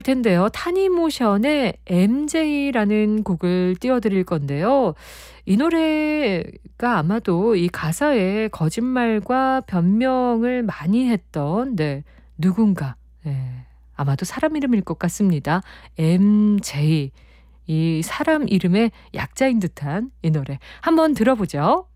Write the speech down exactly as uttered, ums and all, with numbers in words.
텐데요. 타니모션의 엠제이라는 곡을 띄워드릴 건데요. 이 노래가 아마도 이 가사에 거짓말과 변명을 많이 했던 네 누군가 예 아마도 사람 이름일 것 같습니다. 엠제이 이 사람 이름의 약자인 듯한 이 노래 한번 들어보죠.